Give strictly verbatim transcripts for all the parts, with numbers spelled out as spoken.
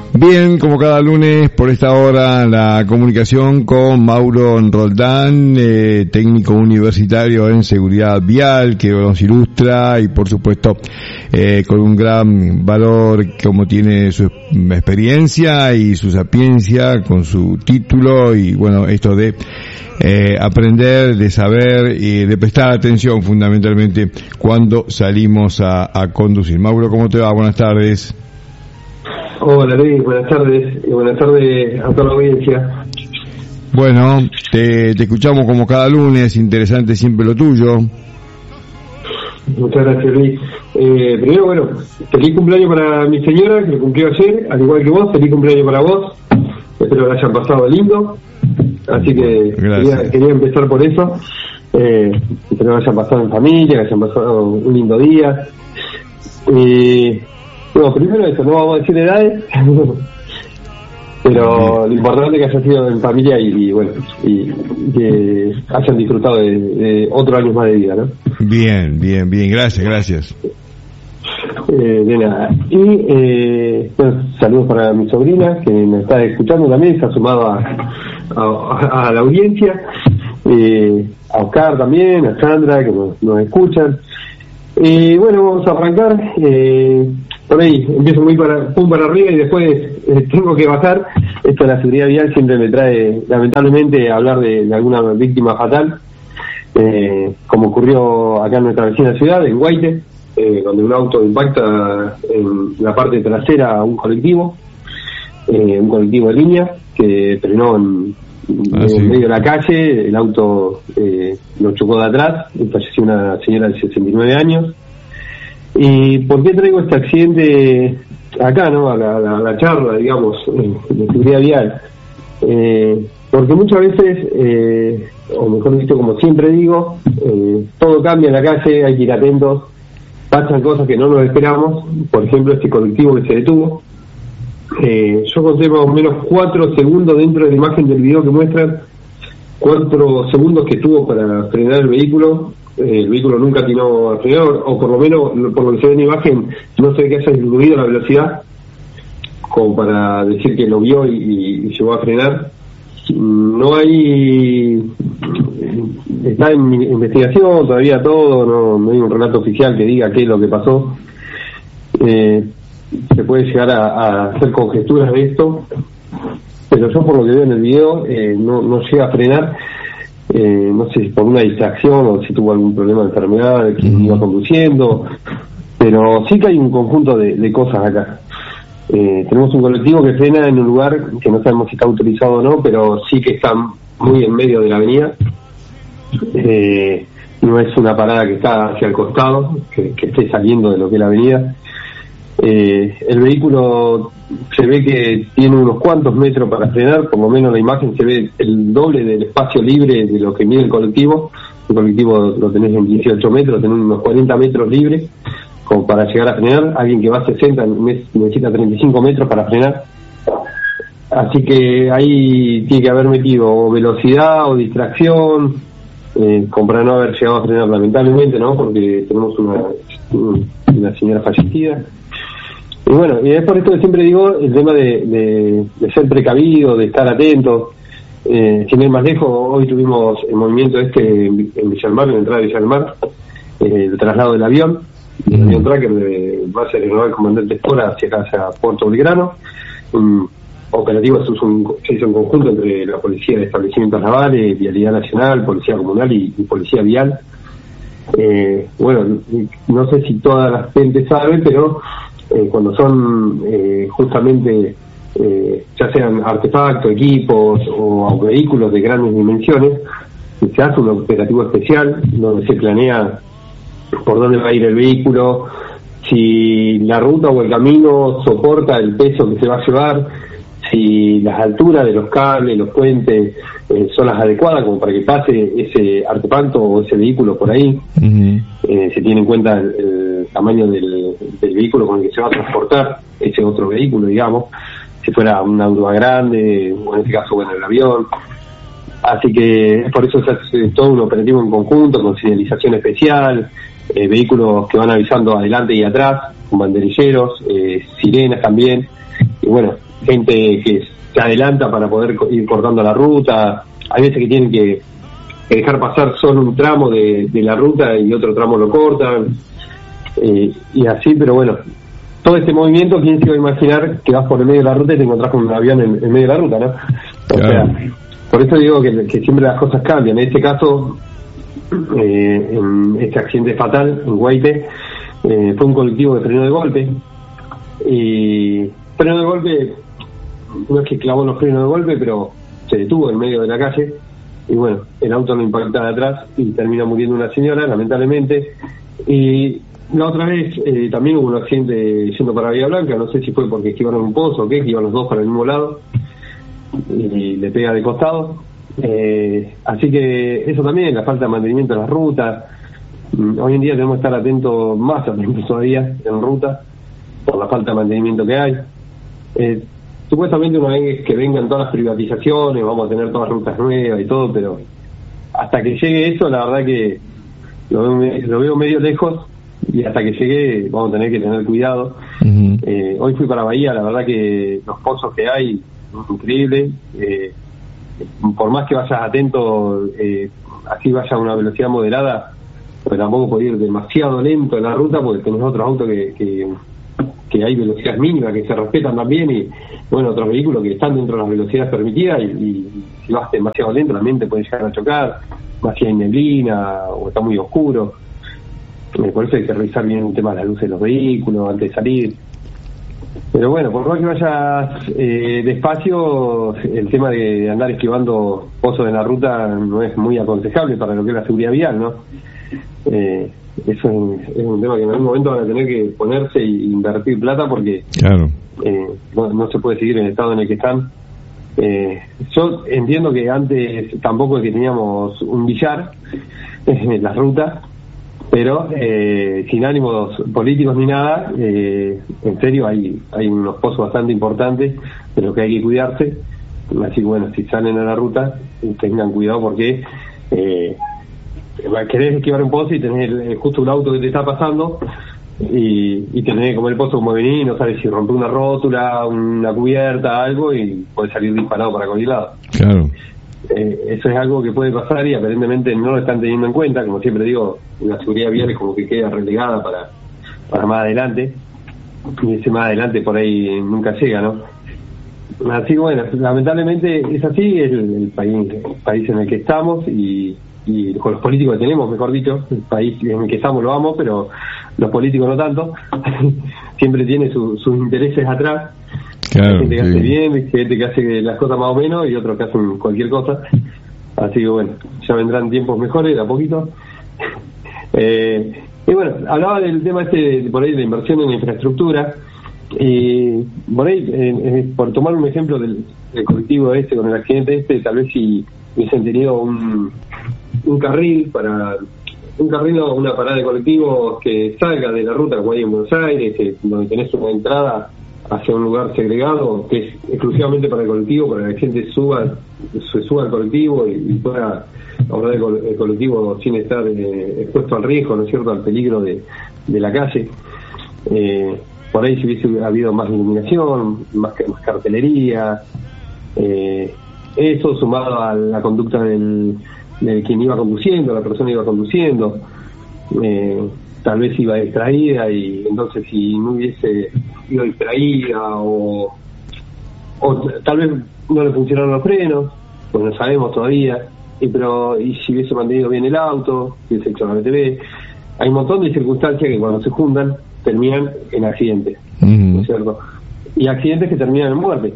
Bien, como cada lunes por esta hora la comunicación con Mauro Roldán, eh, técnico universitario en seguridad vial, que nos ilustra y por supuesto eh, con un gran valor como tiene su experiencia y su sapiencia con su título y bueno, esto de eh, aprender, de saber y de prestar atención fundamentalmente cuando salimos a, a conducir. Mauro, ¿cómo te va? Buenas tardes. Hola Luis, buenas tardes y buenas tardes a toda la audiencia. Bueno, te, te escuchamos como cada lunes, interesante siempre lo tuyo. Muchas gracias Luis. Eh, primero, bueno, feliz cumpleaños para mi señora, que lo cumplió ayer, al igual que vos, feliz cumpleaños para vos. Espero que lo hayan pasado lindo. Así que quería, quería empezar por eso. Eh, espero que lo hayan pasado en familia, que hayan pasado un lindo día. Eh, No, primero eso, no vamos a decir edades, pero lo importante es que haya sido en familia y, y bueno, y que hayan disfrutado de, de otro año más de vida, ¿no? Bien, bien, bien, gracias, gracias. Eh, de nada. Y eh, bueno, saludos para mi sobrina, que me está escuchando también, se ha sumado a, a, a la audiencia, eh, a Oscar también, a Sandra, que nos, nos escuchan. Y bueno, vamos a arrancar. Eh, por ahí empiezo muy para pum para arriba y después eh, tengo que bajar. Esto de la seguridad vial siempre me trae, lamentablemente, a hablar de, de alguna víctima fatal, eh, como ocurrió acá en nuestra vecina ciudad, en Guaite, eh, donde un auto impacta en la parte trasera a un colectivo, eh, un colectivo de línea que frenó en, ah, en sí. medio de la calle. El auto eh, lo chocó de atrás y falleció una señora de sesenta y nueve años. ¿Y por qué traigo este accidente acá, no? A la, a la, a la charla, digamos, de seguridad vial? Eh, porque muchas veces, eh, o mejor dicho, como siempre digo, eh, todo cambia en la calle, hay que ir atentos, pasan cosas que no nos esperamos. Por ejemplo, este colectivo que se detuvo, eh, yo conté más o menos cuatro segundos dentro de la imagen del video que muestran, cuatro segundos que tuvo para frenar el vehículo. El vehículo nunca atinó a frenar, o por lo menos, por lo que se ve en la imagen, no se ve que haya disminuido la velocidad, como para decir que lo vio y, y llegó a frenar. No hay... Está en investigación todavía todo, no, no hay un relato oficial que diga qué es lo que pasó. Eh, se puede llegar a, a hacer conjeturas de esto, pero yo por lo que veo en el video, eh, no, no llega a frenar. Eh, no sé si por una distracción o si tuvo algún problema de enfermedad que iba conduciendo, pero sí que hay un conjunto de, de cosas acá. Eh, tenemos un colectivo que frena en un lugar que no sabemos si está autorizado o no, pero sí que está muy en medio de la avenida. Eh, no es una parada que está hacia el costado, que, que esté saliendo de lo que es la avenida. Eh, el vehículo se ve que tiene unos cuantos metros para frenar, por lo menos la imagen se ve el doble del espacio libre de lo que mide el colectivo. El colectivo lo tenés en dieciocho metros, tenés unos cuarenta metros libres como para llegar a frenar. Alguien que va a sesenta necesita treinta y cinco metros para frenar, así que ahí tiene que haber metido o velocidad o distracción, eh, como para no haber llegado a frenar, lamentablemente, ¿no? Porque tenemos una, una señora fallecida. Y bueno, y es por esto que siempre digo el tema de, de, de ser precavido, de estar atento. Eh, sin ir más lejos, hoy tuvimos el movimiento este en, en Villa del Mar, en la entrada de Villa del Mar, eh, el traslado del avión, el avión tracker de base aeronaval Comandante Espora hacia acá, hacia Puerto Belgrano. Un operativo se hizo, un, se hizo en conjunto entre la Policía de Establecimientos Navales, Vialidad Nacional, Policía Comunal y, y Policía Vial. Eh, bueno, no sé si toda la gente sabe, pero Eh, cuando son eh, justamente eh, ya sean artefactos, equipos o vehículos de grandes dimensiones, se hace un operativo especial donde se planea por dónde va a ir el vehículo, si la ruta o el camino soporta el peso que se va a llevar, si las alturas de los cables, los puentes eh, son las adecuadas como para que pase ese artefacto o ese vehículo por ahí. Uh-huh. Eh, se tiene en cuenta el, el tamaño del, del vehículo con el que se va a transportar ese otro vehículo, digamos, si fuera una grúa grande o en este caso, bueno, el avión. Así que por eso se hace todo un operativo en conjunto con señalización especial, eh, vehículos que van avisando adelante y atrás, con banderilleros, eh, sirenas también. Y bueno, gente que se adelanta para poder ir cortando la ruta, hay veces que tienen que dejar pasar solo un tramo de, de la ruta y otro tramo lo cortan, eh, y así, pero bueno, todo este movimiento, ¿quién se iba a imaginar que vas por el medio de la ruta y te encontrás con un avión en, en medio de la ruta, ¿no? O claro. sea, por eso digo que, que siempre las cosas cambian. En este caso, eh, en este accidente fatal en Guaite, eh, fue un colectivo que frenó de golpe, y freno de golpe, no es que clavó los frenos de golpe, pero se detuvo en medio de la calle, y bueno, el auto lo impacta de atrás y termina muriendo una señora, lamentablemente. Y la otra vez eh, también hubo un accidente yendo para Bahía Blanca, no sé si fue porque esquivaron un pozo o qué, que iban los dos para el mismo lado y le pega de costado. Eh, así que eso también, la falta de mantenimiento de las rutas. Mm, hoy en día tenemos que estar atentos, más atentos todavía en ruta, por la falta de mantenimiento que hay. Eh, supuestamente una vez que vengan todas las privatizaciones, vamos a tener todas rutas nuevas y todo, pero hasta que llegue eso, la verdad que lo veo, lo veo medio lejos, y hasta que llegue vamos a tener que tener cuidado. Uh-huh. Eh, hoy fui para Bahía, la verdad que los pozos que hay es increíble. Eh, por más que vayas atento, eh, así vaya a una velocidad moderada, pues tampoco puede ir demasiado lento en la ruta, porque tenés otros autos que, que, que hay velocidades mínimas que se respetan también, y bueno, otros vehículos que están dentro de las velocidades permitidas, y, y si vas demasiado lento también te puedes llegar a chocar, más si hay neblina o está muy oscuro. Eh, por eso hay que revisar bien el tema de las luces de los vehículos antes de salir. Pero bueno, por más que vayas eh, despacio, el tema de andar esquivando pozos en la ruta no es muy aconsejable para lo que es la seguridad vial, ¿no? Eh, eso es un, es un tema que en algún momento van a tener que ponerse e invertir plata, porque claro. eh, no, no se puede seguir en el estado en el que están. Eh, yo entiendo que antes tampoco es que teníamos un billar en las rutas, pero eh, sin ánimos políticos ni nada, eh, en serio hay hay unos pozos bastante importantes de los que hay que cuidarse. Así que bueno, si salen a la ruta, tengan cuidado, porque eh, querés esquivar un pozo y tenés el, justo un auto que te está pasando, y, y tenés que comer el pozo como venir, no sabes si rompe una rótula, una cubierta, algo, y podés salir disparado para cualquier lado. Claro. Eh, eso es algo que puede pasar, y aparentemente no lo están teniendo en cuenta. Como siempre digo, la seguridad vial es como que queda relegada para, para más adelante, y ese más adelante por ahí nunca llega, ¿no? Así que bueno, lamentablemente es así, es el, el país el país en el que estamos, y, y con los políticos que tenemos, mejor dicho, el país en el que estamos lo amo, pero los políticos no tanto. Siempre tiene su, sus intereses atrás. Claro, hay gente que sí. hace bien, hay gente que hace las cosas más o menos, y otros que hacen cualquier cosa. Así que bueno, ya vendrán tiempos mejores, de a poquito. eh, y bueno, hablaba del tema este, por ahí, de inversión en la infraestructura, y por ahí, eh, eh, por tomar un ejemplo del, del colectivo este, con el accidente este, tal vez si hubiesen tenido un, un carril para... un carril o una parada de colectivos que salga de la ruta como hay en Buenos Aires, que, donde tenés una entrada hacia un lugar segregado que es exclusivamente para el colectivo, para que la gente suba se suba al colectivo y, y pueda abordar el, el colectivo sin estar eh, expuesto al riesgo, ¿no es cierto?, al peligro de, de la calle. Eh, por ahí si hubiese habido más iluminación, más, más cartelería, eh, eso sumado a la conducta del, de quien iba conduciendo, la persona iba conduciendo, eh, tal vez iba distraída, y entonces si no hubiese ido distraída, o, o tal vez no le funcionaron los frenos, pues no sabemos todavía, y pero y si hubiese mantenido bien el auto, si hubiese hecho la B T V, hay un montón de circunstancias que cuando se juntan terminan en accidentes, uh-huh. ¿no es cierto? Y accidentes que terminan en muerte.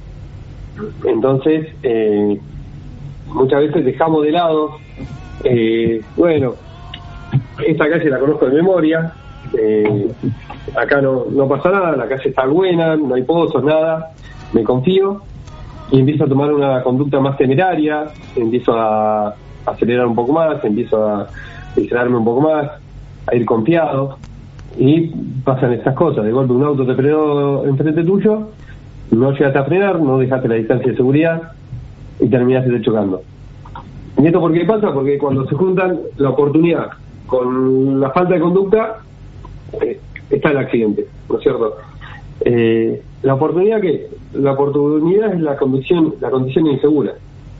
Entonces, eh, muchas veces dejamos de lado, eh, bueno, esta calle la conozco de memoria, eh, acá no, no pasa nada, la calle está buena, no hay pozos, nada, me confío, y empiezo a tomar una conducta más temeraria, empiezo a acelerar un poco más, empiezo a distraerme un poco más, a ir confiado, y pasan estas cosas. De golpe un auto te frenó enfrente tuyo, no llegaste a frenar, no dejaste la distancia de seguridad y terminaste chocando. ¿Y esto por qué pasa? Porque cuando se juntan la oportunidad con la falta de conducta, eh, está el accidente, ¿no es cierto? Eh, la oportunidad que la oportunidad es la condición la condición insegura.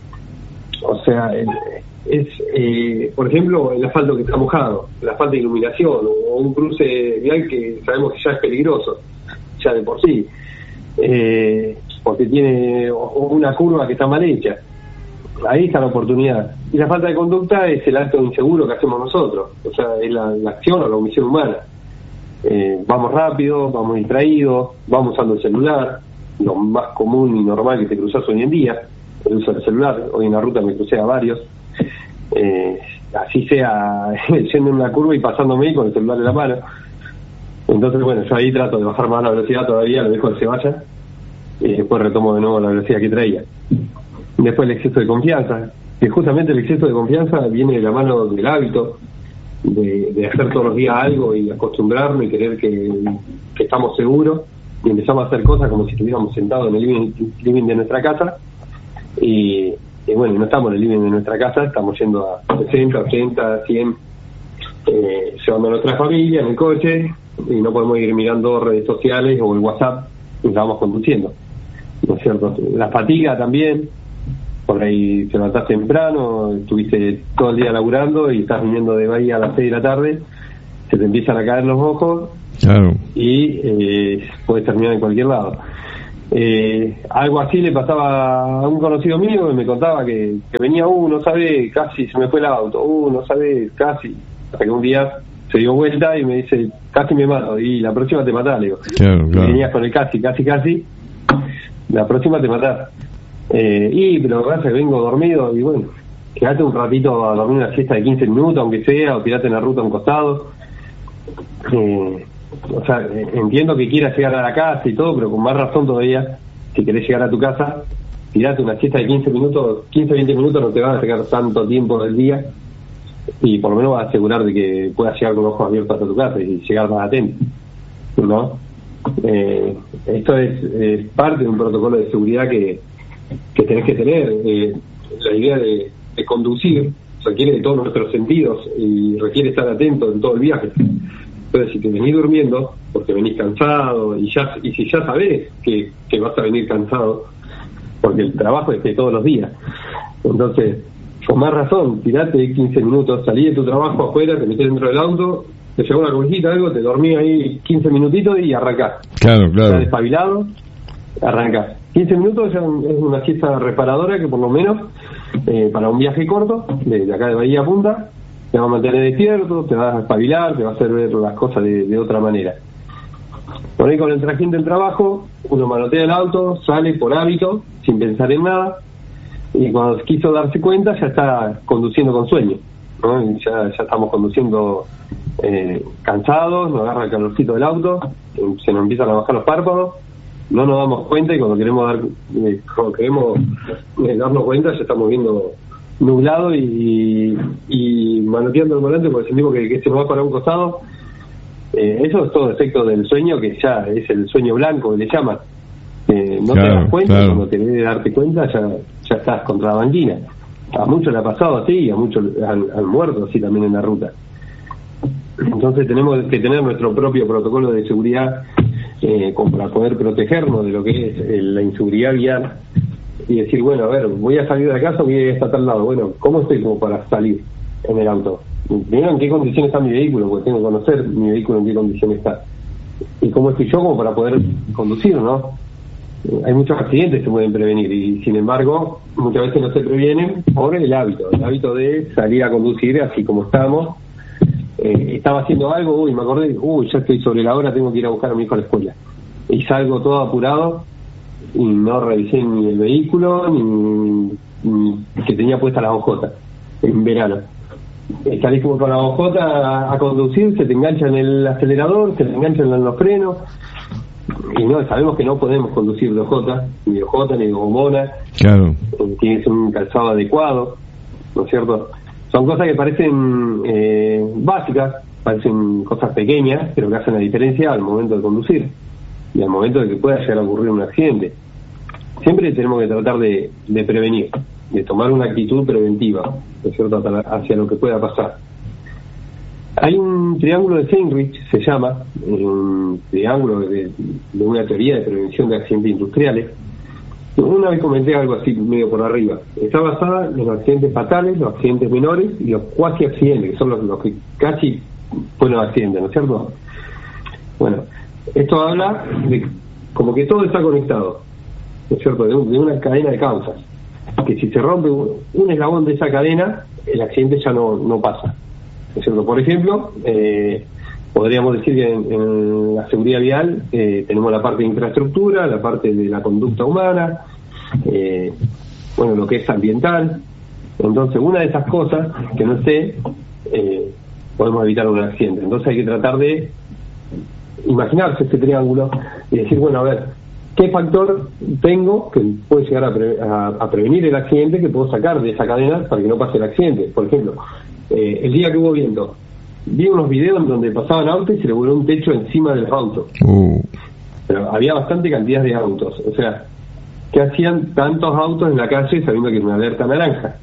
O sea, es, eh, por ejemplo, el asfalto que está mojado, la falta de iluminación, o un cruce vial que sabemos que ya es peligroso, ya de por sí, eh, porque tiene una curva que está mal hecha. Ahí está la oportunidad. Y la falta de conducta es el acto inseguro que hacemos nosotros, o sea, es la, la acción o la omisión humana. Eh, vamos rápido, vamos distraídos, vamos usando el celular, lo más común y normal que te cruzas hoy en día, el uso del celular. Hoy en la ruta me crucé a varios, eh, así sea yendo en una curva y pasándome con el celular en la mano. Entonces, bueno, yo ahí trato de bajar más la velocidad todavía, lo dejo que se vaya y después retomo de nuevo la velocidad que traía. Después el exceso de confianza, que justamente el exceso de confianza viene de la mano del hábito de, de hacer todos los días algo y acostumbrarnos y creer que, que estamos seguros, y empezamos a hacer cosas como si estuviéramos sentados en el living, living de nuestra casa. Y, y bueno, no estamos en el living de nuestra casa, estamos yendo a sesenta, ochenta, cien, eh, llevando a nuestra familia en el coche, y no podemos ir mirando redes sociales o el WhatsApp mientras vamos conduciendo, ¿no es cierto? La fatiga también, por ahí te levantás temprano, estuviste todo el día laburando y estás viniendo de Bahía a las seis de la tarde, se te empiezan a caer los ojos, claro, y eh, puedes terminar en cualquier lado. Eh, algo así le pasaba a un conocido mío que me contaba que, que venía, uh, no sabe, casi se me fue el auto, uh, no sabe, casi, hasta que un día se dio vuelta y me dice, casi me mato, y la próxima te matás, le digo. Claro, claro. Y venías con el casi, casi, casi, la próxima te matás. Eh, y, pero lo que pasa es que vengo dormido, y bueno, quedate un ratito a dormir una siesta de quince minutos, aunque sea, o tirate en la ruta a un costado. Eh, o sea, entiendo que quieras llegar a la casa y todo, pero con más razón todavía, si querés llegar a tu casa, tirate una siesta de quince minutos, quince, veinte minutos no te van a sacar tanto tiempo del día, y por lo menos vas a asegurar de que puedas llegar con los ojos abiertos a tu casa y llegar más atento, ¿no? Eh, esto es, es parte de un protocolo de seguridad que, que tenés que tener. Eh, la idea de, de conducir requiere de todos nuestros sentidos y requiere estar atento en todo el viaje. Entonces, si te venís durmiendo porque venís cansado y ya y si ya sabés que, que vas a venir cansado, porque el trabajo es de todos los días, entonces, con más razón, tirate quince minutos, salí de tu trabajo afuera, te metés dentro del auto, te llevó una cobijita, algo, te dormí ahí quince minutitos y arrancás. Claro, claro. Estás despabilado, arrancás. quince minutos ya es una siesta reparadora que por lo menos, eh, para un viaje corto, de, de acá de Bahía a Punta, te va a mantener despierto, te vas a espabilar, te va a hacer ver las cosas de, de otra manera. Por ahí con el trajín del trabajo, uno manotea el auto, sale por hábito, sin pensar en nada, y cuando quiso darse cuenta ya está conduciendo con sueño, ¿no? Y ya, ya estamos conduciendo eh, cansados, nos agarra el calorcito del auto, se nos empiezan a bajar los párpados, no nos damos cuenta, y cuando queremos dar eh, cuando queremos eh, darnos cuenta ya estamos viendo nublado y, y manoteando el volante porque sentimos que, que se nos va para un costado. Eh, eso es todo efecto del sueño, que ya es el sueño blanco que le llaman. Eh, no claro, te das cuenta, claro. Cuando tenés de darte cuenta ya, ya estás contra la banquina. A muchos le ha pasado así, y a muchos han, han muerto así también en la ruta. Entonces tenemos que tener nuestro propio protocolo de seguridad eh, como para poder protegernos de lo que es eh, la inseguridad vial, y decir, bueno, a ver, voy a salir de casa, voy a ir hasta tal lado. Bueno, ¿cómo estoy como para salir en el auto? Primero, ¿en qué condiciones está mi vehículo? Porque tengo que conocer mi vehículo en qué condiciones está. ¿Y cómo estoy yo como para poder conducir, no? Hay muchos accidentes que se pueden prevenir y, sin embargo, muchas veces no se previenen por el hábito, el hábito de salir a conducir así como estamos. Eh, estaba haciendo algo, uy, me acordé, uy, ya estoy sobre la hora, tengo que ir a buscar a mi hijo a la escuela. Y salgo todo apurado y no revisé ni el vehículo ni, ni que tenía puesta la ojota en verano. Salís como con la ojota a, a conducir, se te engancha en el acelerador, se te enganchan en los frenos, y no, sabemos que no podemos conducir de ojota, ni de ojota, ni de gomona. Claro. Tienes un calzado adecuado, ¿no es cierto? Son cosas que parecen eh, básicas, parecen cosas pequeñas, pero que hacen la diferencia al momento de conducir y al momento de que pueda llegar a ocurrir un accidente. Siempre tenemos que tratar de, de prevenir, de tomar una actitud preventiva, ¿no es cierto?, hacia lo que pueda pasar. hay un triángulo de Heinrich, se llama, un triángulo de, de una teoría de prevención de accidentes industriales. Una vez comenté algo así medio por arriba. Está basada en los accidentes fatales, los accidentes menores y los cuasi accidentes, que son los, los que casi fueron accidentes, ¿no es cierto? Bueno, esto habla de como que todo está conectado, ¿no es cierto? De, un, de una cadena de causas. Que si se rompe un, un eslabón de esa cadena, el accidente ya no, no pasa, ¿no es cierto? Por ejemplo, eh, podríamos decir que en, en la seguridad vial eh, tenemos la parte de infraestructura, la parte de la conducta humana, eh, bueno, lo que es ambiental. Entonces, una de esas cosas que no esté, eh, podemos evitar un accidente. Entonces hay que tratar de imaginarse este triángulo y decir, bueno, a ver, ¿qué factor tengo que puede llegar a, pre- a, a prevenir el accidente que puedo sacar de esa cadena para que no pase el accidente? Por ejemplo, eh, el día que hubo viento, vi unos videos en donde pasaban autos y se le voló un techo encima del auto. Uh. Pero había bastante cantidad de autos. O sea, ¿qué hacían tantos autos en la calle sabiendo que es una alerta naranja?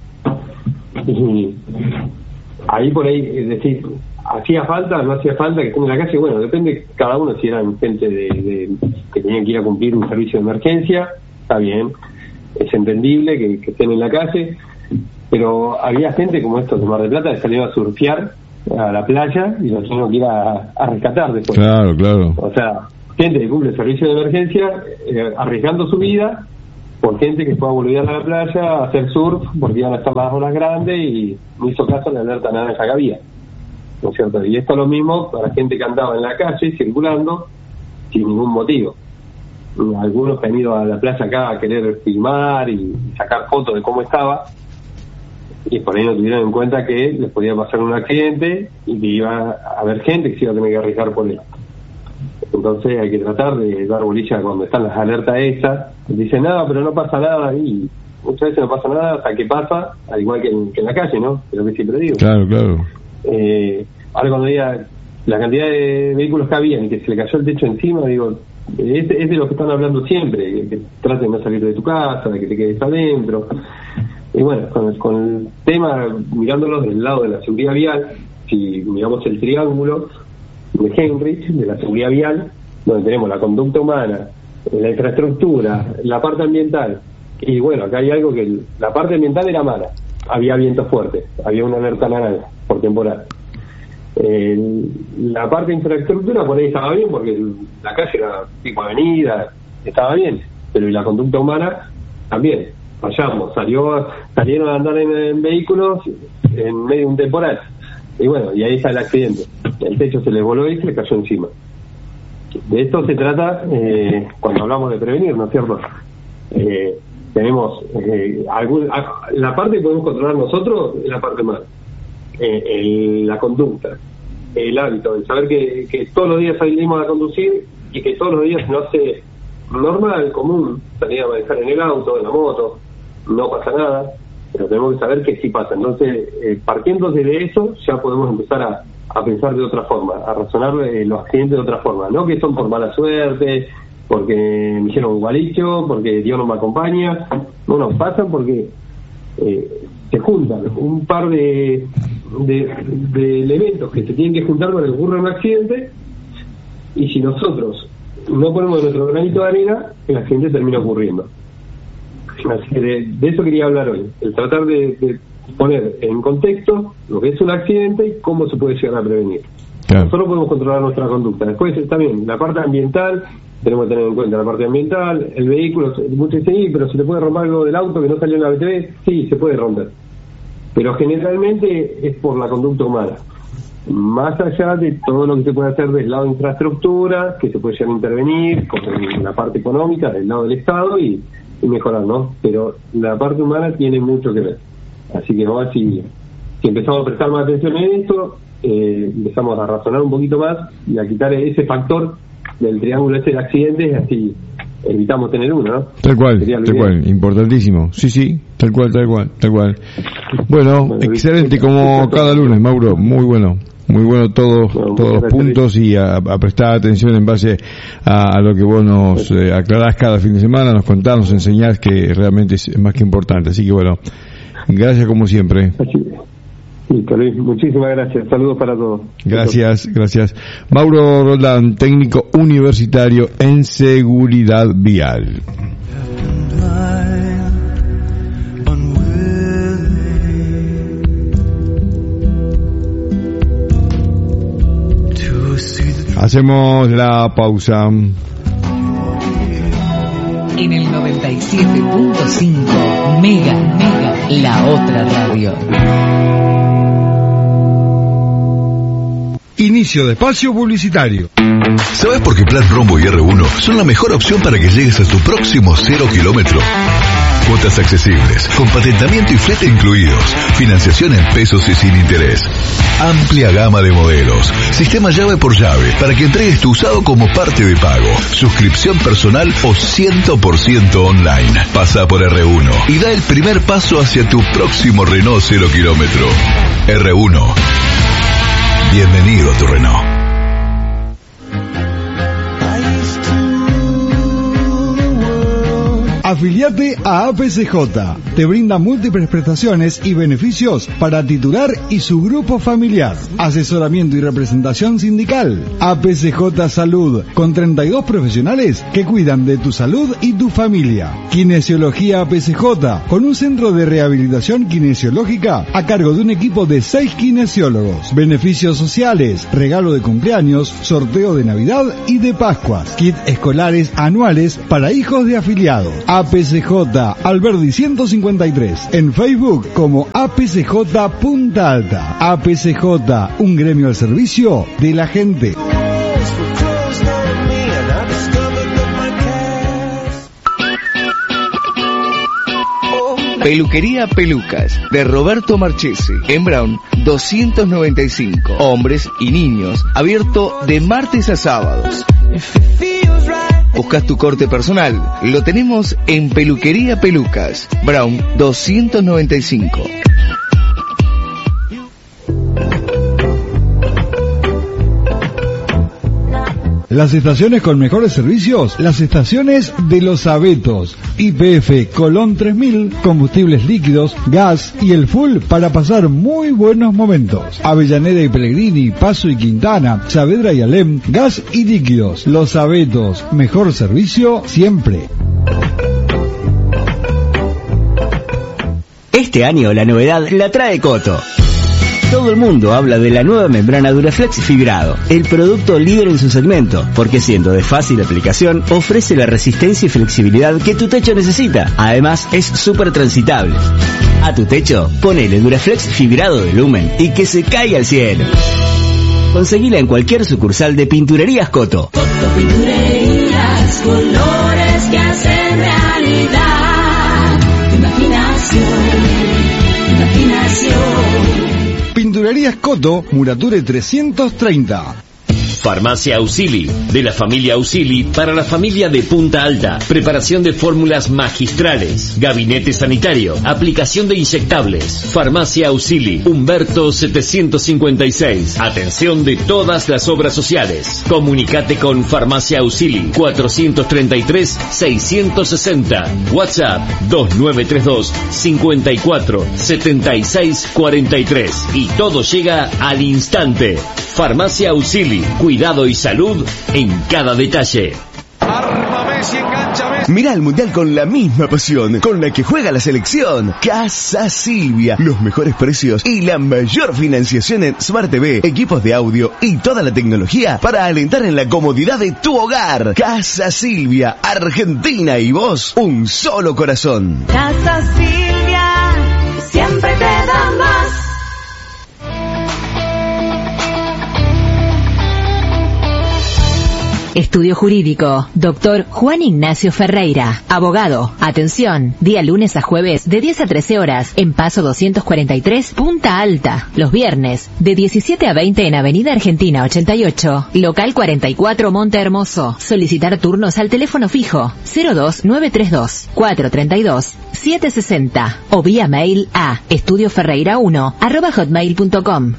Y ahí por ahí, es decir, ¿hacía falta o no hacía falta que estén en la calle? Bueno, depende cada uno, si eran gente de, de que tenían que ir a cumplir un servicio de emergencia, está bien, es entendible que, que estén en la calle, pero había gente como estos de Mar del Plata que salieron a surfear a la playa y los tuvieron que ir a, a rescatar después. Claro, claro. O sea, gente que cumple el servicio de emergencia eh, arriesgando su vida por gente que fue a volver a la playa a hacer surf porque iban a estar las olas grandes y no hizo caso a la alerta naranja que había, ¿no es cierto? Y esto es lo mismo para gente que andaba en la calle circulando sin ningún motivo. Algunos que han ido a la playa acá a querer filmar y sacar fotos de cómo estaba y por ahí no tuvieron en cuenta que les podía pasar un accidente y que iba a haber gente que se iba a tener que arriesgar por él. Entonces hay que tratar de dar bolilla cuando están las alertas esas. Dicen nada, pero no pasa nada, y muchas veces no pasa nada hasta que pasa, al igual que en, que en la calle, ¿no? Es lo que siempre digo. Claro, claro. Eh, ahora cuando diga la cantidad de vehículos que había y que se le cayó el techo encima, digo, es, es de lo que están hablando siempre, que, que traten de no salir de tu casa, de que te quedes adentro. Y bueno, con, con el tema, mirándolo del lado de la seguridad vial, si miramos el triángulo de Heinrich, de la seguridad vial, donde tenemos la conducta humana, la infraestructura, la parte ambiental, y bueno, acá hay algo que el, la parte ambiental era mala, había viento fuerte, había una alerta naranja por temporal. Eh, la parte de infraestructura por ahí estaba bien, porque la calle era tipo avenida, estaba bien, pero y la conducta humana también. Fallamos, salió, salieron a andar en, en vehículos en medio de un temporal. Y bueno, y ahí está el accidente. El techo se les voló y se les cayó encima. De esto se trata eh, cuando hablamos de prevenir, ¿no es cierto? Eh, tenemos eh, algún, la parte que podemos controlar nosotros es la parte mala. Eh, el, la conducta, el hábito, el saber que, que todos los días salimos a conducir y que todos los días se nos hace normal, común, salir a manejar en el auto, en la moto, no pasa nada, pero tenemos que saber que sí pasa. Entonces, eh, partiendo desde eso, ya podemos empezar a, a pensar de otra forma, a razonar eh, los accidentes de otra forma, no que son por mala suerte, porque me hicieron un gualicho, porque Dios no me acompaña. No, no, pasan porque eh, se juntan un par de, de, de elementos que se tienen que juntar para que ocurra un accidente, y si nosotros no ponemos nuestro granito de arena, el accidente termina ocurriendo. Así que de, de eso quería hablar hoy, el tratar de, de poner en contexto lo que es un accidente y cómo se puede llegar a prevenir. Claro. Nosotros podemos controlar nuestra conducta. Después está bien, la parte ambiental, tenemos que tener en cuenta la parte ambiental, el vehículo, muchos dicen, sí, pero se te puede romper algo del auto que no salió en la B T V, sí, se puede romper. Pero generalmente es por la conducta humana. Más allá de todo lo que se puede hacer del lado de infraestructura, que se puede llegar a intervenir, con la parte económica, del lado del Estado y, y mejorar, ¿no? Pero la parte humana tiene mucho que ver. Así que vamos a ver si, si empezamos a prestar más atención en esto, eh, empezamos a razonar un poquito más y a quitar ese factor del triángulo este de accidentes, así evitamos tener uno, ¿no? Tal cual, tal cual, importantísimo. Sí, sí, tal cual, tal cual, tal cual. Bueno, bueno excelente como cada lunes, Mauro, muy bueno. Muy bueno todos, bueno, todos los puntos y a, a prestar atención en base a, a lo que vos nos eh, aclarás cada fin de semana, nos contás, nos enseñás, que realmente es más que importante. Así que bueno, gracias como siempre. Así, Listo, Luis, muchísimas gracias. Saludos para todos. Gracias, gracias. Mauro Roldán, técnico universitario en seguridad vial. Hacemos la pausa. En el noventa y siete punto cinco, Mega, Mega, la otra radio. Inicio de espacio publicitario. ¿Sabes por qué Plan Rombo y R uno son la mejor opción para que llegues a tu próximo cero kilómetro? Cuotas accesibles, con patentamiento y flete incluidos, financiación en pesos y sin interés. Amplia gama de modelos, sistema llave por llave, para que entregues tu usado como parte de pago, suscripción personal o cien por ciento online. Pasa por R uno y da el primer paso hacia tu próximo Renault cero kilómetro. R uno. Bienvenido a tu Renault. Afiliate a A P C J. Te brinda múltiples prestaciones y beneficios para titular y su grupo familiar. Asesoramiento y representación sindical. A P C J Salud, con treinta y dos profesionales que cuidan de tu salud y tu familia. Kinesiología A P C J, con un centro de rehabilitación kinesiológica a cargo de un equipo de seis kinesiólogos. Beneficios sociales, regalo de cumpleaños, sorteo de Navidad y de Pascuas. Kit escolares anuales para hijos de afiliados. A P C J Alberdi ciento cincuenta y tres, en Facebook como A P C J Punta Alta. A P C J, un gremio al servicio de la gente. Peluquería Pelucas, de Roberto Marchesi, en Brown doscientos noventa y cinco. Hombres y niños, abierto de martes a sábados. ¿Buscas tu corte personal? Lo tenemos en Peluquería Pelucas, Brown doscientos noventa y cinco. Las estaciones con mejores servicios, las estaciones de Los Abetos. Y P F Colón tres mil, combustibles líquidos, gas y el full para pasar muy buenos momentos. Avellaneda y Pellegrini, Paso y Quintana, Saavedra y Alem, gas y líquidos. Los Abetos, mejor servicio siempre. Este año la novedad la trae Coto. Todo el mundo habla de la nueva membrana Duraflex Fibrado, el producto líder en su segmento, porque siendo de fácil aplicación, ofrece la resistencia y flexibilidad que tu techo necesita. Además, es súper transitable. A tu techo, ponele Duraflex Fibrado de Lumen y que se caiga al cielo. Conseguila en cualquier sucursal de Pinturerías Coto. Coto Pinturerías, colores que hacen realidad. Imaginación, imaginación. Pinturerías Coto, Murature trescientos treinta. Farmacia Ausili, de la familia Ausili para la familia de Punta Alta. Preparación de fórmulas magistrales. Gabinete sanitario. Aplicación de inyectables. Farmacia Ausili, Humberto setecientos cincuenta y seis. Atención de todas las obras sociales. Comunicate con Farmacia Ausili cuatrocientos treinta y tres seiscientos sesenta. WhatsApp dos nueve tres dos cincuenta y cuatro setenta y seis cuarenta y tres. Y todo llega al instante. Farmacia Ausili, cuidado y salud en cada detalle. Mira el Mundial con la misma pasión con la que juega la selección. Casa Silvia, los mejores precios y la mayor financiación en Smart T V, equipos de audio y toda la tecnología para alentar en la comodidad de tu hogar. Casa Silvia, Argentina y vos, un solo corazón. Casa Silvia, siempre te da más. Estudio Jurídico, doctor Juan Ignacio Ferreira, abogado. Atención, día lunes a jueves de diez a trece horas en Paso doscientos cuarenta y tres, Punta Alta. Los viernes de diecisiete a veinte en Avenida Argentina ochenta y ocho, local cuarenta y cuatro, Monte Hermoso. Solicitar turnos al teléfono fijo cero dos nueve tres dos cuatro tres dos siete seis cero o vía mail a estudioferreira uno arroba hotmail punto com.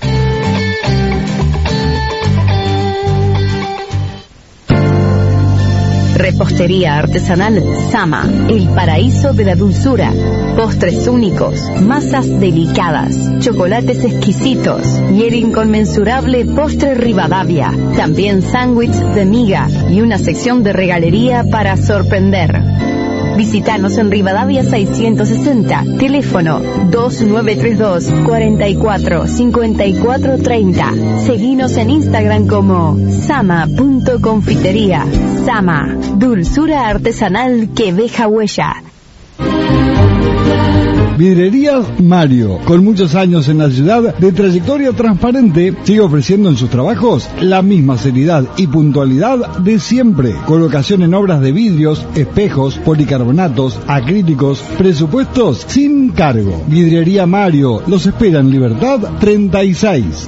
Repostería artesanal Sama, el paraíso de la dulzura. Postres únicos, masas delicadas, chocolates exquisitos y el inconmensurable postre Rivadavia. También sándwich de miga y una sección de regalería para sorprender. Visítanos en Rivadavia seiscientos sesenta, teléfono dos nueve tres dos, cuatro cuatro, cinco cuatro tres cero. Seguinos en Instagram como sama.confitería. Sama, dulzura artesanal que deja huella. Vidrerías Mario, con muchos años en la ciudad de trayectoria transparente, sigue ofreciendo en sus trabajos la misma seriedad y puntualidad de siempre. Colocación en obras de vidrios, espejos, policarbonatos, acrílicos, presupuestos sin cargo. Vidrería Mario, los espera en Libertad treinta y seis.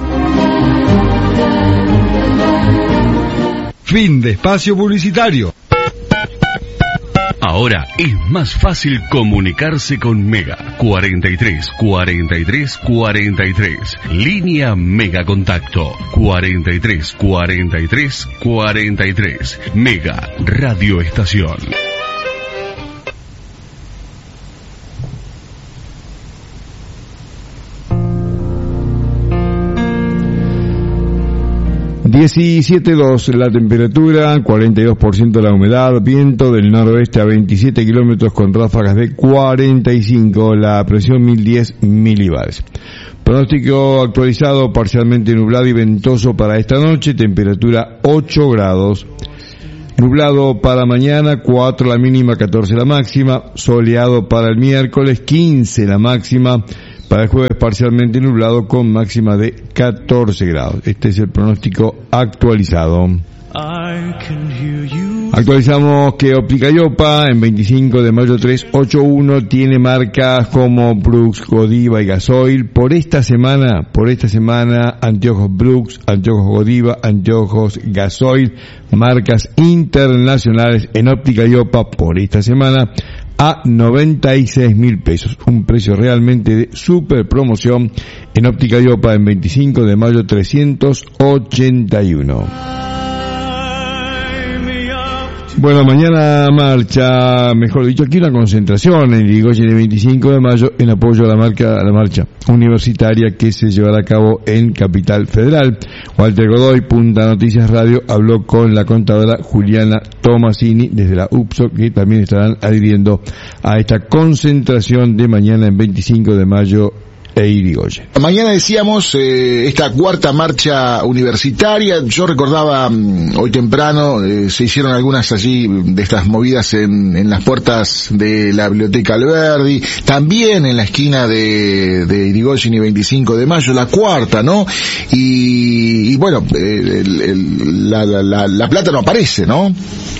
Fin de espacio publicitario. Ahora es más fácil comunicarse con Mega. cuarenta y tres, cuarenta y tres, cuarenta y tres. Línea Mega Contacto. cuarenta y tres, cuarenta y tres, cuarenta y tres. Mega Radio Estación. diecisiete punto dos la temperatura, cuarenta y dos por ciento la humedad, viento del noroeste a veintisiete kilómetros con ráfagas de cuarenta y cinco, la presión mil diez milibares. Pronóstico actualizado, parcialmente nublado y ventoso para esta noche, temperatura ocho grados. Nublado para mañana, cuatro la mínima, catorce la máxima. Soleado para el miércoles, quince la máxima. Para el jueves parcialmente nublado con máxima de catorce grados. Este es el pronóstico actualizado. Actualizamos que Óptica Iopa en veinticinco de mayo trescientos ochenta y uno tiene marcas como Brooks, Godiva y Gasoil. Por esta semana, por esta semana, anteojos Brooks, anteojos Godiva, anteojos Gasoil, marcas internacionales en Óptica Iopa por esta semana a noventa y seis mil pesos, un precio realmente de super promoción en Óptica Iopa en veinticinco de mayo trescientos ochenta y uno. Bueno, mañana marcha, mejor dicho, aquí una concentración en Irigoyen el veinticinco de mayo en apoyo a la marca, a la marcha universitaria que se llevará a cabo en Capital Federal. Walter Godoy, Punta Noticias Radio, habló con la contadora Juliana Tomasini desde la U P S O, que también estarán adhiriendo a esta concentración de mañana en veinticinco de mayo e Irigoyen. Mañana decíamos eh, esta cuarta marcha universitaria. Yo recordaba um, hoy temprano eh, se hicieron algunas allí de estas movidas en, en las puertas de la Biblioteca Alberdi, también en la esquina de, de Irigoyen y veinticinco de mayo, la cuarta, ¿no? Y, y bueno, eh, el, el, la, la, la, la plata no aparece, ¿no?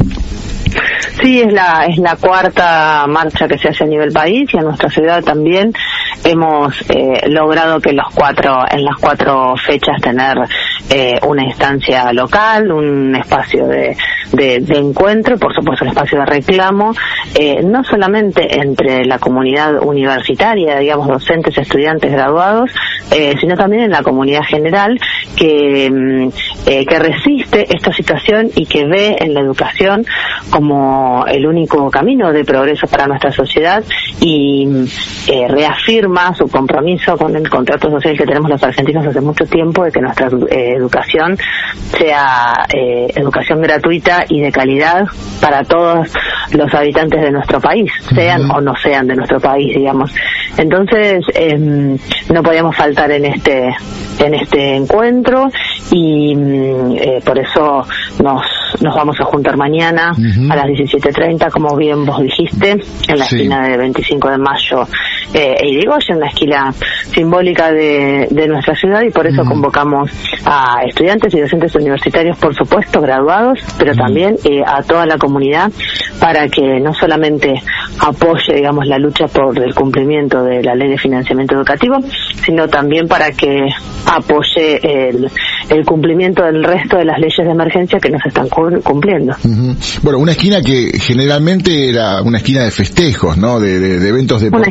Sí, es la es la cuarta marcha que se hace a nivel país y en nuestra ciudad también hemos eh, logrado que los cuatro en las cuatro fechas tener eh, una instancia local, un espacio de, de, de encuentro, por supuesto un espacio de reclamo, eh, no solamente entre la comunidad universitaria, digamos docentes, estudiantes, graduados, eh, sino también en la comunidad general que eh, que resiste esta situación y que ve en la educación como el único camino de progreso para nuestra sociedad y eh, reafirma su compromiso con el contrato social que tenemos los argentinos hace mucho tiempo de que nuestra eh, educación sea eh, educación gratuita y de calidad para todos los habitantes de nuestro país, sean uh-huh. o no sean de nuestro país, digamos. Entonces eh, no podíamos faltar en este en este encuentro y eh, por eso nos nos vamos a juntar mañana uh-huh. a las diecisiete treinta, como bien vos dijiste, en la sí. esquina de veinticinco de mayo eh, e Irigoyen, una esquina simbólica de, de nuestra ciudad, y por eso uh-huh. convocamos a estudiantes y docentes universitarios, por supuesto, graduados, pero uh-huh. también eh, a toda la comunidad, para que no solamente apoye, digamos, la lucha por el cumplimiento de la ley de financiamiento educativo, sino también para que apoye el, el cumplimiento del resto de las leyes de emergencia que nos están cumpliendo. Uh-huh. Bueno, una esquina que generalmente era una esquina de festejos, ¿no? De, de, de eventos deportivos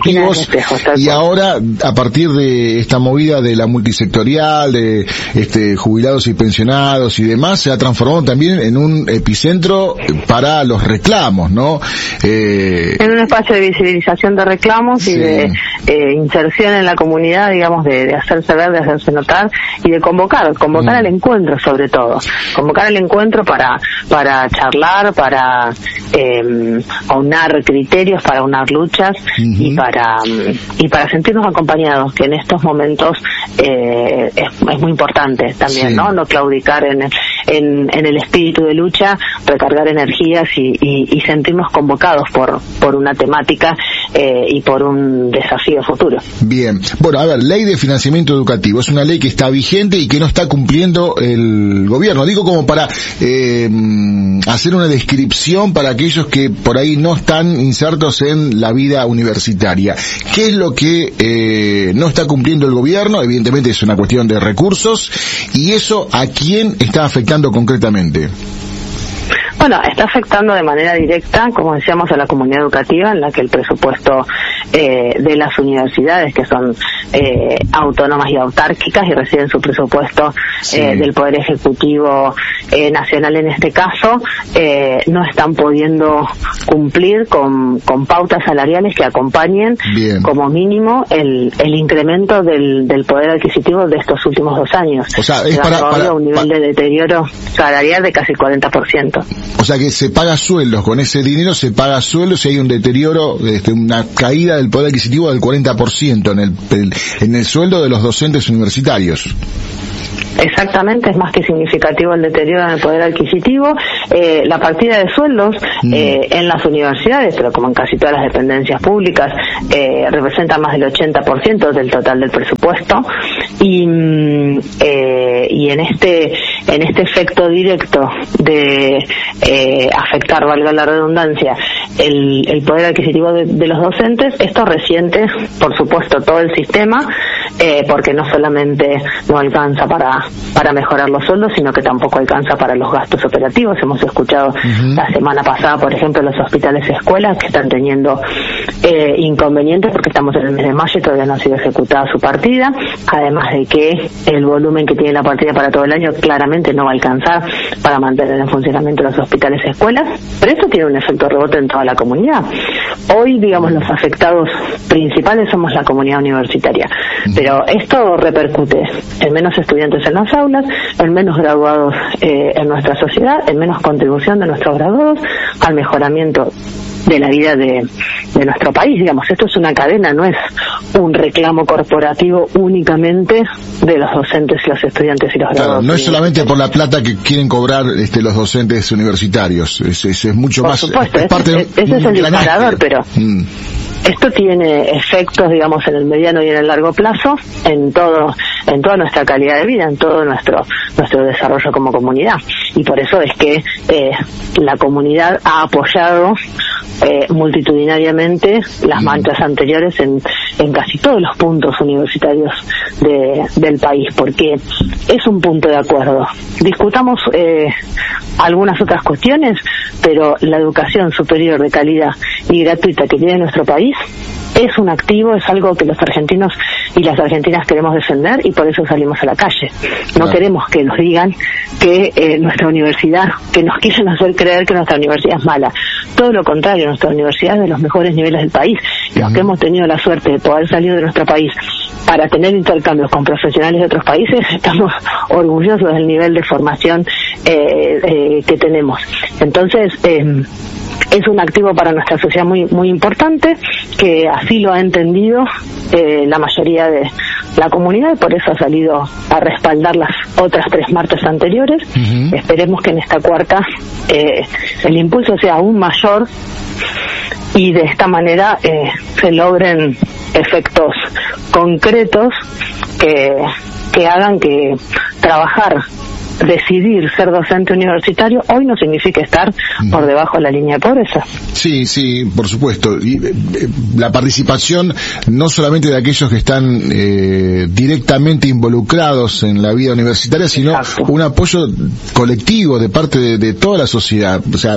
espejos. Y ahora, a partir de esta movida de la multisectorial, de este jubilados y pensionados y demás, se ha transformado también en un epicentro para los reclamos, ¿no? Eh... En un espacio de visibilización de reclamos sí. y de eh, inserción en la comunidad, digamos, de, de hacerse ver, de hacerse notar y de convocar, convocar mm. al encuentro sobre todo, convocar al encuentro para para charlar, para eh, aunar criterios, para aunar luchas uh-huh. y para y para sentirnos acompañados, que en estos momentos eh, es, es muy importante también, sí. ¿no? No claudicar en, en en el espíritu de lucha, recargar energías y, y, y sentirnos convocados por por una temática eh, y por un desafío futuro. Bien, bueno, a ver, ley de financiamiento educativo, es una ley que está vigente y que no está cumpliendo el gobierno. Digo como para eh, hacer una descripción para aquellos que por ahí no están insertos en la vida universitaria. ¿Qué es lo que eh, no está cumpliendo el gobierno? Evidentemente es una cuestión de recursos, y eso ¿a quién está afectando concretamente? Bueno, está afectando de manera directa, como decíamos, a la comunidad educativa, en la que el presupuesto eh, de las universidades, que son eh, autónomas y autárquicas y reciben su presupuesto sí. eh, del Poder Ejecutivo eh, Nacional en este caso, eh, no están pudiendo cumplir con, con pautas salariales que acompañen Bien. como mínimo el, el incremento del, del poder adquisitivo de estos últimos dos años. O sea, es para, para, un nivel para... de deterioro salarial de casi el cuarenta por ciento. O sea que se paga sueldos, con ese dinero se paga sueldos y hay un deterioro, este, una caída del poder adquisitivo del cuarenta por ciento en el, el, en el sueldo de los docentes universitarios. Exactamente, es más que significativo el deterioro en el poder adquisitivo. Eh, la partida de sueldos mm. eh, en las universidades, pero como en casi todas las dependencias públicas, eh, representa más del ochenta por ciento del total del presupuesto, y eh, y en este en este efecto directo de eh, afectar, valga la redundancia, el, el poder adquisitivo de, de los docentes, esto resiente, por supuesto, todo el sistema, eh, porque no solamente no alcanza para para mejorar los sueldos, sino que tampoco alcanza para los gastos operativos. Hemos escuchado uh-huh. la semana pasada, por ejemplo, los hospitales y escuelas que están teniendo eh, inconvenientes porque estamos en el mes de mayo y todavía no ha sido ejecutada su partida, además de que el volumen que tiene la partida para todo el año claramente no va a alcanzar para mantener en funcionamiento los hospitales y escuelas, pero esto tiene un efecto rebote en toda la comunidad. Hoy, digamos, los afectados principales somos la comunidad universitaria, uh-huh. pero esto repercute en menos estudiantes en las aulas, en menos graduados eh, en nuestra sociedad, en menos contribución de nuestros graduados al mejoramiento de la vida de, de nuestro país. Digamos, esto es una cadena, no es un reclamo corporativo únicamente de los docentes, los estudiantes y los claro, graduados. No es solamente por la plata que quieren cobrar este, los docentes universitarios, es, es, es mucho por más. Supuesto, es parte ese, ese es el disparador, pero mm. esto tiene efectos, digamos, en el mediano y en el largo plazo, en todo, en toda nuestra calidad de vida, en todo nuestro nuestro desarrollo como comunidad, y por eso es que eh, la comunidad ha apoyado eh, multitudinariamente las marchas anteriores en, en casi todos los puntos universitarios de, del país, porque es un punto de acuerdo. Discutamos eh, algunas otras cuestiones, pero la educación superior de calidad y gratuita que tiene nuestro país es un activo, es algo que los argentinos y las argentinas queremos defender, y por eso salimos a la calle. No claro. queremos que nos digan que eh, nuestra universidad, que nos quieren hacer creer que nuestra universidad es mala. Todo lo contrario, nuestra universidad es de los mejores niveles del país. Uh-huh. Los que hemos tenido la suerte de poder salir de nuestro país para tener intercambios con profesionales de otros países, estamos orgullosos del nivel de formación eh, eh, que tenemos. Entonces, eh, es un activo para nuestra sociedad muy muy importante, que así lo ha entendido eh, la mayoría de la comunidad, y por eso ha salido a respaldar las otras tres marchas anteriores. Uh-huh. Esperemos que en esta cuarta eh, el impulso sea aún mayor y de esta manera eh, se logren efectos concretos que, que hagan que trabajar decidir ser docente universitario hoy no significa estar por debajo de la línea de pobreza. Sí, sí, por supuesto. Y eh, la participación no solamente de aquellos que están eh, directamente involucrados en la vida universitaria, sino Exacto. un apoyo colectivo de parte de, de toda la sociedad. O sea,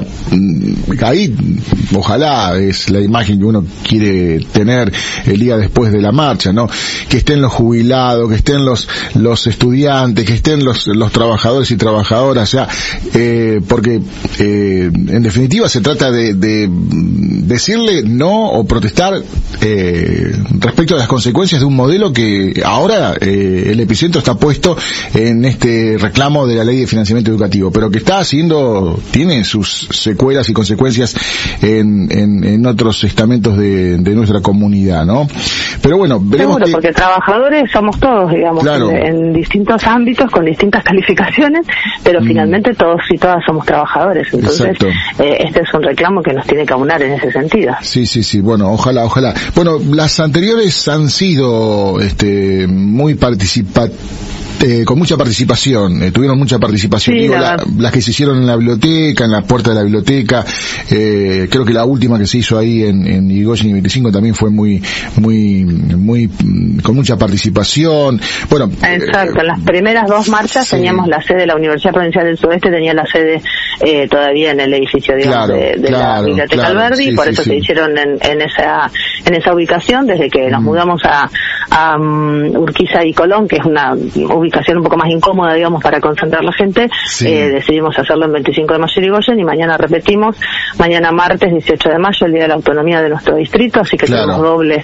ahí ojalá es la imagen que uno quiere tener el día después de la marcha, ¿no? Que estén los jubilados, que estén los los estudiantes, que estén los los trabajadores y trabajadoras, o sea, eh, porque eh, en definitiva se trata de, de decirle no o protestar eh, respecto a las consecuencias de un modelo que ahora eh, el epicentro está puesto en este reclamo de la ley de financiamiento educativo, pero que está haciendo, tiene sus secuelas y consecuencias en, en, en otros estamentos de, de nuestra comunidad, ¿no? Pero bueno, veremos. Seguro, que... porque trabajadores somos todos, digamos, claro. en, en distintos ámbitos, con distintas calificaciones, pero mm. finalmente todos y todas somos trabajadores, entonces eh, este es un reclamo que nos tiene que aunar en ese sentido. Sí, sí, sí, bueno, ojalá, ojalá. Bueno, las anteriores han sido este muy participativas. Eh, con mucha participación, eh, tuvieron mucha participación, sí, digo, la, las que se hicieron en la biblioteca, en la puerta de la biblioteca, eh, creo que la última que se hizo ahí en, en Irigoyen y veinticinco también fue muy, muy, muy, con mucha participación, bueno. Exacto, eh, en las primeras dos marchas sí. teníamos la sede de la Universidad Provincial del Sudeste, tenía la sede eh, todavía en el edificio, digamos, claro, de, de claro, la Biblioteca claro, Alberdi, sí, por sí, eso sí. se hicieron en, en esa, en esa ubicación, desde que mm. nos mudamos a, a um, Urquiza y Colón, que es una ubicación un poco más incómoda, digamos, para concentrar la gente, sí. eh, decidimos hacerlo en veinticinco de mayo Irigoyen y mañana repetimos, mañana martes dieciocho de mayo, el Día de la Autonomía de nuestro distrito, así que claro. tenemos doble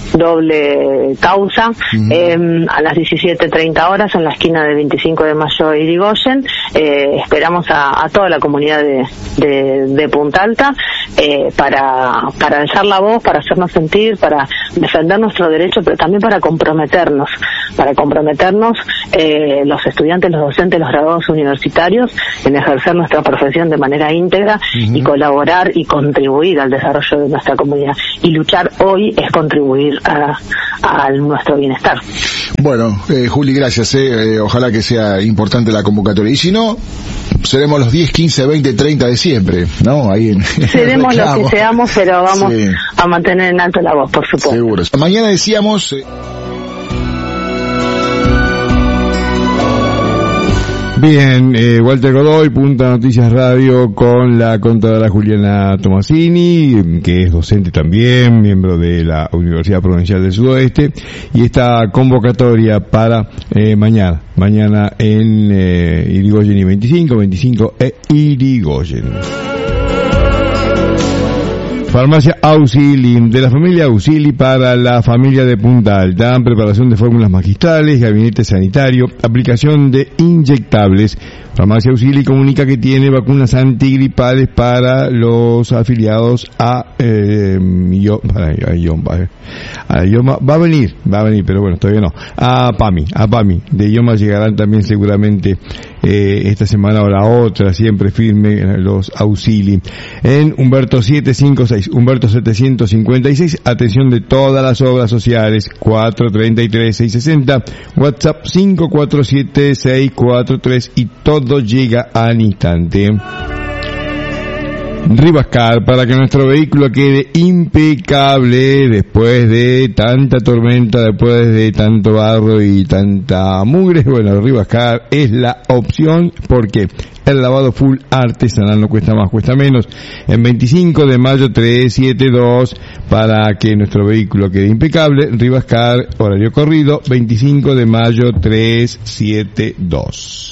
doble causa, uh-huh. eh, a las diecisiete treinta horas en la esquina de veinticinco de mayo Irigoyen, eh, esperamos a, a toda la comunidad de, de, de Punta Alta eh, para, para alzar la voz, para hacernos sentir, para defender nuestro derecho, pero también para comprometernos, para comprometernos eh, los estudiantes, los docentes, los graduados universitarios en ejercer nuestra profesión de manera íntegra uh-huh. y colaborar y contribuir al desarrollo de nuestra comunidad. Y luchar hoy es contribuir a, a nuestro bienestar. Bueno, eh, Juli, gracias. Eh. Eh, ojalá que sea importante la convocatoria. Y si no, seremos los diez, quince, veinte, treinta de siempre, ¿no? Ahí en, seremos los que seamos, pero vamos sí. a mantener en alto la voz, por supuesto. Seguro. Mañana decíamos... Eh... Bien, eh, Walter Godoy, Punta Noticias Radio, con la contadora Juliana Tomasini, que es docente también, miembro de la Universidad Provincial del Sudoeste, y esta convocatoria para eh, mañana, mañana en eh, Irigoyen y veinticinco, veinticinco e Irigoyen. Farmacia Auxili, de la familia Auxili para la familia de Punta Alta, preparación de fórmulas magistrales, gabinete sanitario, aplicación de inyectables. Farmacia Auxili comunica que tiene vacunas antigripales para los afiliados a eh, yo, para, a Ioma, a Ioma, va a venir, va a venir, pero bueno, todavía no, a PAMI, a PAMI, de Ioma llegarán también seguramente eh, esta semana o la otra, siempre firme los Auxili, en Humberto setecientos cincuenta y seis, Humberto setecientos cincuenta y seis, atención de todas las obras sociales, cuatro treinta y tres, seiscientos sesenta, WhatsApp cinco cuatro siete, seis cuatro tres y todo Todo llega al instante. Rivascar, para que nuestro vehículo quede impecable después de tanta tormenta, después de tanto barro y tanta mugre. Bueno, Rivascar es la opción porque el lavado full artesanal no cuesta más, cuesta menos. En veinticinco de mayo trescientos setenta y dos, para que nuestro vehículo quede impecable, Rivascar, horario corrido, veinticinco de mayo trescientos setenta y dos.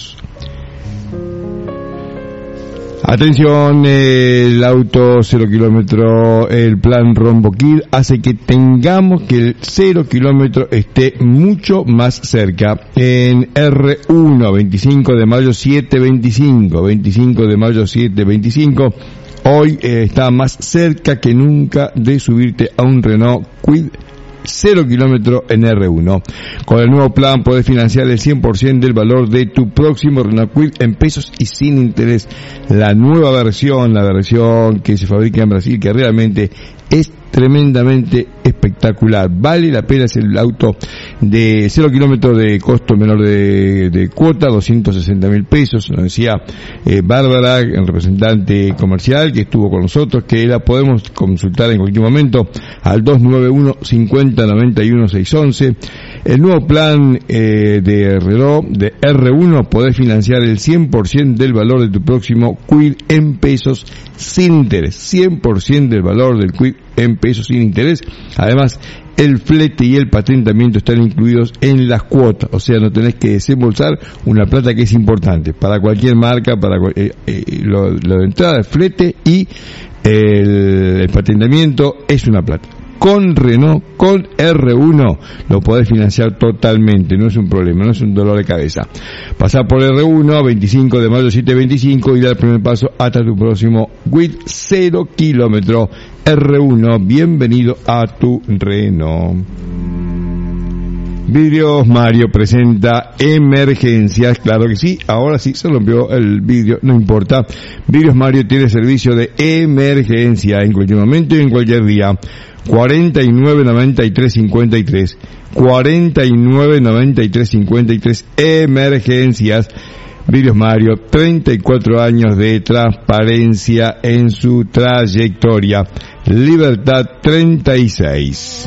Atención, el auto cero kilómetro, el plan Rombo Kid hace que tengamos que el cero kilómetro esté mucho más cerca. En R uno, veinticinco de mayo setecientos veinticinco, veinticinco de mayo setecientos veinticinco, hoy eh, está más cerca que nunca de subirte a un Renault Kwid cero kilómetro en R uno. Con el nuevo plan podés financiar el cien por ciento del valor de tu próximo Renault Kwid en pesos y sin interés. La nueva versión, la versión que se fabrica en Brasil, que realmente es tremendamente espectacular. Vale la pena, es el auto de cero kilómetros de costo menor de, de cuota, doscientos sesenta mil pesos. Nos decía eh, Bárbara, el representante comercial que estuvo con nosotros, que la podemos consultar en cualquier momento al dos nueve uno cincuenta noventa y uno seiscientos once. El nuevo plan eh, de reloj de R uno, podés financiar el cien por ciento del valor de tu próximo Kwid en pesos sin interés. cien por ciento del valor del Kwid en pesos sin interés. Además, el flete y el patentamiento están incluidos en las cuotas, o sea, no tenés que desembolsar una plata que es importante para cualquier marca, para eh, eh, lo, lo de entrada, el flete y el, el patentamiento es una plata. Con Renault, con R uno, lo podés financiar totalmente, no es un problema, no es un dolor de cabeza. Pasá por R uno, veinticinco de mayo setecientos veinticinco, y dar el primer paso hasta tu próximo Kwid cero kilómetro. R uno, bienvenido a tu Renault. Vidrios Mario presenta emergencias, claro que sí, ahora sí se rompió el vidrio, no importa. Vidrios Mario tiene servicio de emergencia en cualquier momento y en cualquier día. cuarenta y nueve noventa y tres cincuenta y tres, cuarenta y nueve noventa y tres cincuenta y tres, emergencias. Vidrios Mario, treinta y cuatro años de transparencia en su trayectoria. Libertad treinta y seis.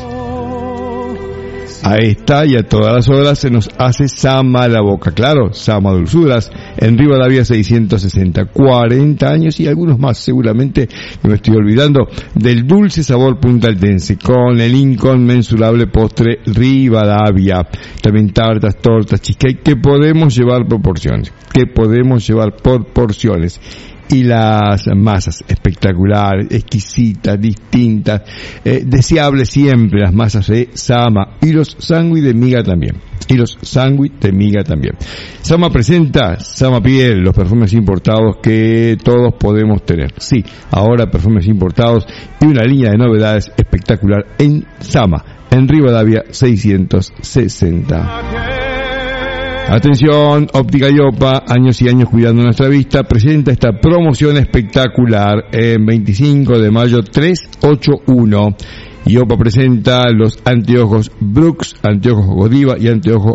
A esta y a todas las horas se nos hace Sama la boca, claro, Sama Dulzuras, en Rivadavia seiscientos sesenta, cuarenta años y algunos más seguramente, que me estoy olvidando, del dulce sabor puntaltense, con el inconmensurable postre Rivadavia, también tartas, tortas, cheesecake, que podemos llevar por porciones, que podemos llevar por porciones. Y las masas espectaculares, exquisitas, distintas, eh, deseables siempre, las masas de Sama, y los sándwiches de miga también, y los sándwiches de miga también. Sama presenta Sama Piel, los perfumes importados que todos podemos tener. Sí, ahora perfumes importados y una línea de novedades espectacular en Sama, en Rivadavia seiscientos sesenta. Atención, Óptica Iopa, años y años cuidando nuestra vista, presenta esta promoción espectacular en veinticinco de mayo trescientos ochenta y uno. Iopa presenta los anteojos Brooks, anteojos Godiva y anteojos